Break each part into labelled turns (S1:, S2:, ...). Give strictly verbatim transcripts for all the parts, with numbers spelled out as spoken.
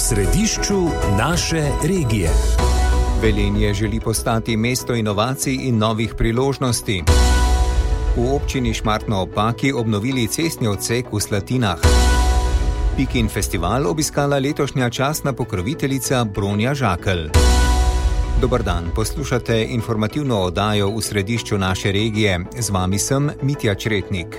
S1: središču naše regije.
S2: Velenje želi postati mesto inovacij in novih priložnosti. V občini Šmartno ob Paki obnovili cestni odsek v Slatinah. Pikin festival obiskala letošnja častna pokroviteljica Bronja Žakelj. Dobar dan, poslušate informativno oddajo v središču naše regije. Z vami sem Mitja Čretnik.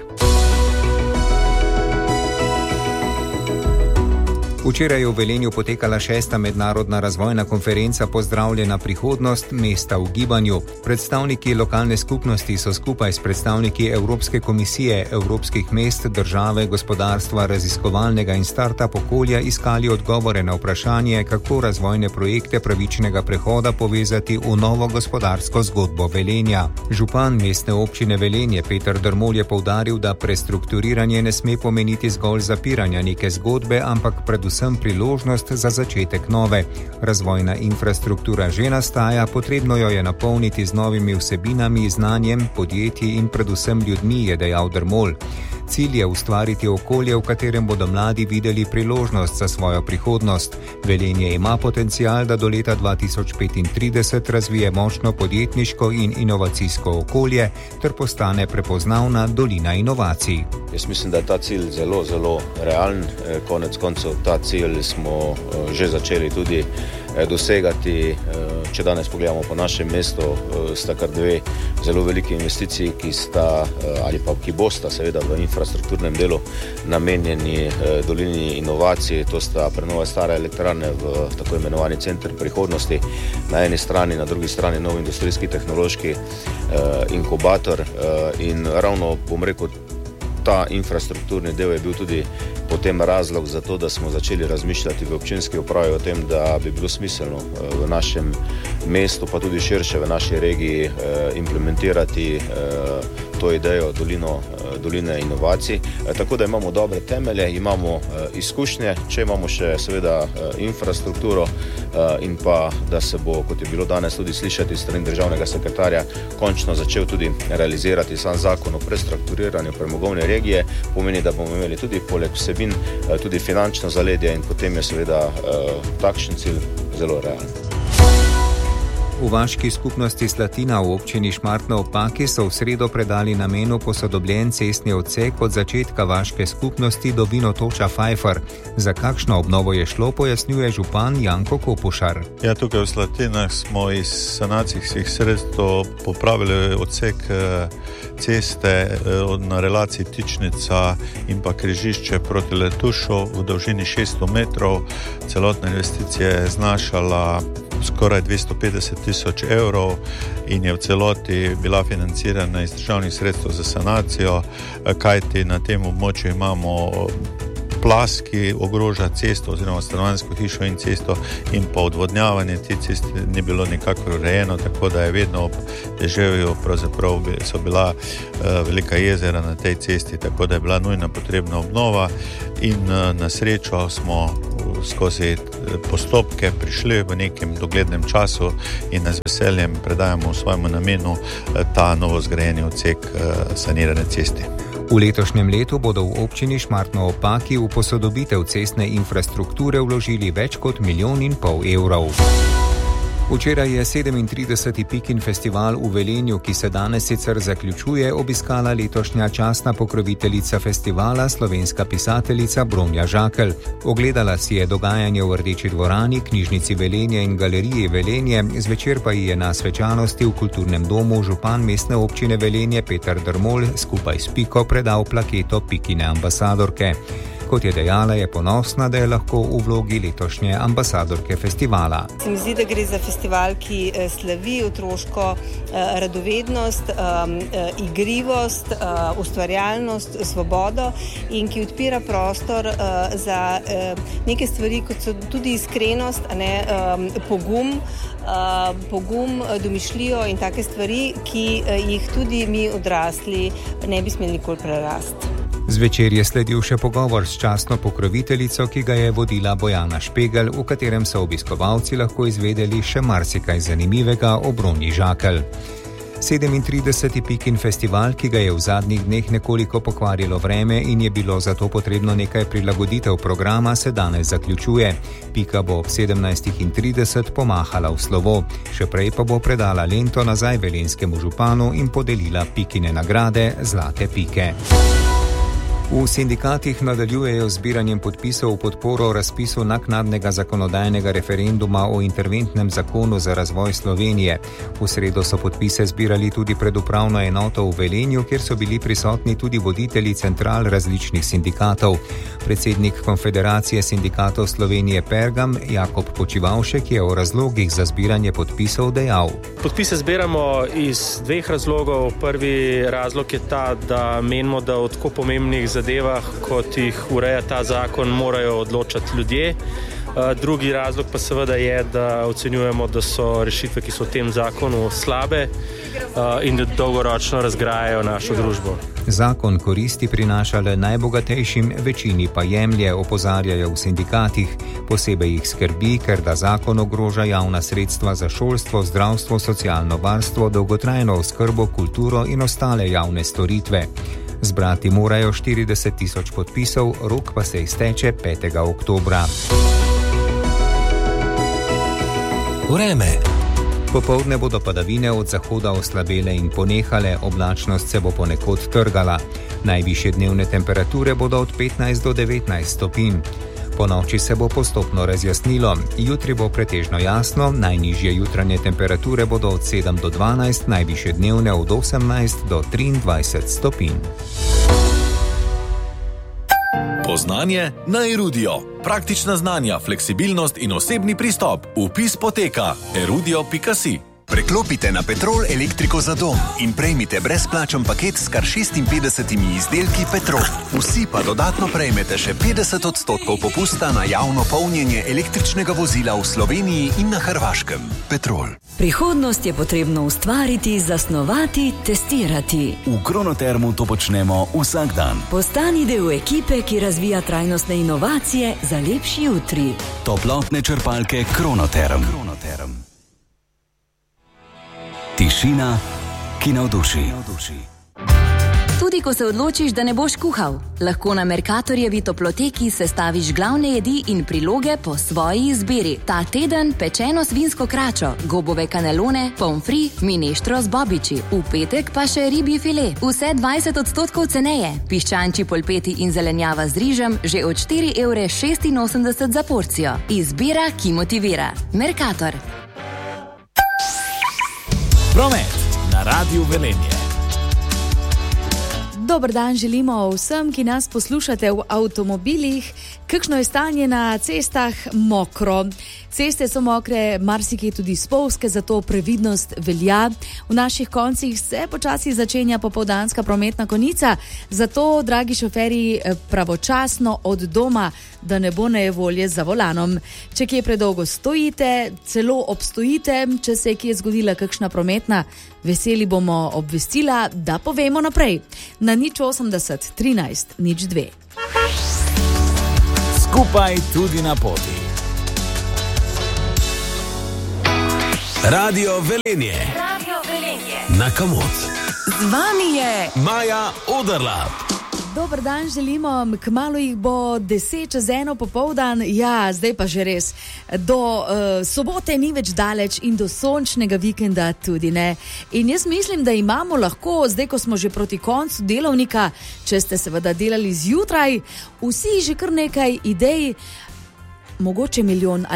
S2: Včeraj je v Velenju potekala šesta mednarodna razvojna konferenca Pozdravljena prihodnost mesta v gibanju. Predstavniki lokalne skupnosti so skupaj s predstavniki Evropske komisije, evropskih mest, države, gospodarstva, raziskovalnega in start-up okolja iskali odgovore na vprašanje, kako razvojne projekte pravičnega prehoda povezati v novo gospodarsko zgodbo Velenja. Župan mestne občine Velenje Peter Drmol je poudaril, da prestrukturiranje ne sme pomeniti zgolj zapiranja neke zgodbe, ampak predvsem vsem priložnost za začetek nove. Razvojna infrastruktura že nastaja, potrebno jo je napolniti z novimi vsebinami, znanjem, podjetji in predvsem ljudmi, je dejal Drmol. Cilj je ustvariti okolje, v katerem bodo mladi videli priložnost za svojo prihodnost. Velenje ima potencial, da do leta dva tisoč petintrideset razvije močno podjetniško in inovacijsko okolje ter postane prepoznavna dolina inovacij.
S3: Jaz mislim, da je ta cilj zelo, zelo realen. Konec koncev ta cilj smo že začeli tudi dosegati. Če danes pogledamo po našem mestu, sta kar dve zelo veliki investiciji, ki sta ali pa ki bosta seveda v infrastrukturnem delu namenjeni dolini inovacij. To sta prenova stare elektrarne v tako imenovani center prihodnosti na eni strani, na drugi strani nov industrijski tehnološki inkubator in ravno, bom rekel, ta infrastrukturni del je bil tudi potem razlog za to, da smo začeli razmišljati v občinski upravi o tem, da bi bilo smiselno v našem mestu, pa tudi širše v naši regiji implementirati to idejo dolino, doline inovacij. Tako da imamo dobre temelje, imamo izkušnje, če imamo še seveda infrastrukturo in pa, da se bo, kot je bilo danes tudi slišati strani državnega sekretarja, končno začel tudi realizirati sam zakon o prestrukturiranju premogovne regije, pomeni, da bomo imeli tudi poleg vsebin tudi finančno zaledje in potem je seveda takšen cilj zelo realen.
S2: V vaški skupnosti Slatina v občini Šmartno ob Paki so v sredo predali namenu posodobljen cestni odsek od začetka vaške skupnosti do Vinotoča Fajfar. Za kakšno obnovo je šlo, pojasnjuje župan Janko Kopušar.
S4: Ja, tukaj v Slatinah smo iz sanacijskih sredstev popravili odsek ceste na relaciji Tičnica in pa križišče proti Letušu v dolžini šeststo metrov. Celotna investicija je znašala skoraj dvesto petdeset tisoč evrov in je v celoti bila financirana iz državnih sredstev za sanacijo, kajti na tem območju imamo plaz, ki ogroža cesto oziroma stanovanjsko hišo in cesto in pa odvodnjavanje te ceste ni bilo nikakor urejeno, tako da je vedno ob deževju pravzaprav so bila uh, velika jezera na tej cesti, tako da je bila nujna potrebna obnova in uh, na srečo smo skozi postopke prišli v nekem doglednem času in z veseljem predajamo v svojemu namenu ta novo zgrajeni odsek sanirane ceste.
S2: V letošnjem letu bodo v občini Šmartno ob Paki v posodobitev cestne infrastrukture vložili več kot milijon in pol evrov. Včeraj je sedemintrideseti Pikin festival v Velenju, ki se danes sicer zaključuje, obiskala letošnja častna pokroviteljica festivala, slovenska pisateljica Bronja Žakelj. Ogledala si je dogajanje v Rdeči dvorani, knjižnici Velenje in galeriji Velenje, zvečer pa ji je na svečanosti v kulturnem domu župan mestne občine Velenje Peter Drmol skupaj s Piko predal plaketo Pikine ambasadorke. Kot je dejala, je ponosna, da je lahko v vlogi letošnje ambasadorke festivala.
S5: Se mi zdi, da gre za festival, ki slavi otroško radovednost, igrivost, ustvarjalnost, svobodo in ki odpira prostor za neke stvari, kot so tudi iskrenost, a ne pogum, pogum, domišljijo in take stvari, ki jih tudi mi odrasli ne bi smeli nikoli prerasti.
S2: Zvečer je sledil še pogovor s častno pokroviteljico, ki ga je vodila Bojana Špegelj, v katerem so obiskovalci lahko izvedeli še marsikaj zanimivega o Bronji Žakelj. sedemintrideseti Pikin festival, ki ga je v zadnjih dneh nekoliko pokvarilo vreme in je bilo zato potrebno nekaj prilagoditev programa, se danes zaključuje. Pika bo ob sedemnajstih trideset pomahala v slovo, še prej pa bo predala lento nazaj velenjskemu županu in podelila Pikine nagrade Zlate pike. V sindikatih nadaljujejo zbiranjem podpisov v podporo razpisu naknadnega zakonodajnega referenduma o interventnem zakonu za razvoj Slovenije. V sredo so podpise zbirali tudi pred upravno enoto v Velenju, kjer so bili prisotni tudi voditelji central različnih sindikatov. Predsednik Konfederacije sindikatov Slovenije Pergam, Jakob Počivavšek, je o razlogih za zbiranje podpisov dejal.
S6: Podpise zbiramo iz dveh razlogov. Prvi razlog je ta, da menimo, da od tako pomembnih zadevah, kot jih ureja ta zakon, morajo odločati ljudje. Drugi razlog pa seveda je, da ocenjujemo, da so rešitve, ki so v tem zakonu, slabe in da dolgoročno razgrajajo našo družbo.
S2: Zakon koristi prinaša le najbogatejšim, večini pa jemlje, opozarjajo v sindikatih. Posebej jih skrbi, ker da zakon ogroža javna sredstva za šolstvo, zdravstvo, socialno varstvo, dolgotrajno oskrbo, kulturo in ostale javne storitve. Zbrati morajo štirideset tisoč podpisov, rok pa se izteče petega oktobra.
S1: Vreme.
S2: Popoldne bodo padavine od zahoda oslabele in ponehale, oblačnost se bo ponekod trgala. Najvišje dnevne temperature bodo od petnajst do devetnajst stopinj. Po noči se bo postopno razjasnilo. Jutri bo pretežno jasno, najnižje jutranje temperature bodo od sedem do dvanajst, najvišje dnevne od osemnajst do triindvajset stopinj.
S7: Poznanje na Erudio. Praktična znanja, fleksibilnost in osebni pristop. Vpis poteka erudio pika si.
S8: Preklopite na Petrol elektriko za dom in prejmite brezplačen paket s kar šestinpetdesetimi izdelki Petrol. Vsi pa dodatno prejmete še petdeset odstotkov popusta na javno polnjenje električnega vozila v Sloveniji in na Hrvaškem. Petrol.
S9: Prihodnost je potrebno ustvariti, zasnovati, testirati.
S10: V Kronotermu to počnemo vsak dan.
S9: Postani del ekipe, ki razvija trajnostne inovacije za lepši jutri.
S10: Toplotne črpalke Kronoterm. Kronoterm. Tišina, ki navduši.
S11: Tudi ko se odločiš, da ne boš kuhal, lahko na Mercatorjevi toploteki sestaviš glavne jedi in priloge po svoji izbiri. Ta teden pečeno svinsko kračo, gobove kanelone, pomfri, mineštro z bobiči. V petek pa še ribji file. Vse dvajset odstotkov ceneje. Piščančji polpeti in zelenjava z rižem že od štiri evre šestinosemdeset za porcijo. Izbira, ki motivira. Mercator.
S12: Promet na Radiu Velenje.
S13: Dober dan želimo vsem, ki nas poslušate v avtomobilih. Kakšno je stanje na cestah? Mokro. Ceste so mokre, marsikje tudi spolzke, zato previdnost velja. V naših koncih se počasi začenja popoldanska prometna konica, zato, dragi šoferji, pravočasno od doma, da ne bo nejevolje za volanom. Če kje predolgo stojite, celo obstojite, če se je kje zgodila kakšna prometna, veseli bomo obvestila, da povemo naprej. Na nič osemdeset trinajst nič dve.
S12: Skupaj tudi na poti. Radio Velenje.
S1: Radio Velenje. Na Kamot.
S11: Z vami je
S12: Maja Oderlap.
S13: Dober dan želimo, kmalu jih bo deset čez eno popoldan, ja, zdaj pa že res. Do uh, sobote ni več daleč in do sončnega vikenda tudi ne. In jaz mislim, da imamo lahko, zdaj ko smo že proti koncu delovnika, če ste seveda delali zjutraj, vsi že kar nekaj idej, mogoče milijon